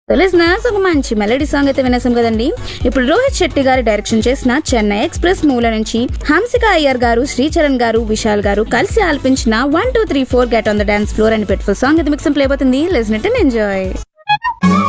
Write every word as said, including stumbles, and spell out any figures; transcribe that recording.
Listeners ఒక మంచి melody song అయితే వినేసాం కదండి. ఇప్పుడు రోహిత్ శెట్టి గారి డైరెక్షన్ చేసిన చెన్నై ఎక్స్ప్రెస్ మూల నుంచి హంసిక అయ్యర్ గారు, శ్రీచరణ్ గారు, విశాల్ గారు కలిసి ఆల్పించిన one two three four get on the dance floor అని పెట్టుఫుల్ సాంగ్ అయితే మిక్స్ ప్లే అవుతుంది. Listen it and enjoy.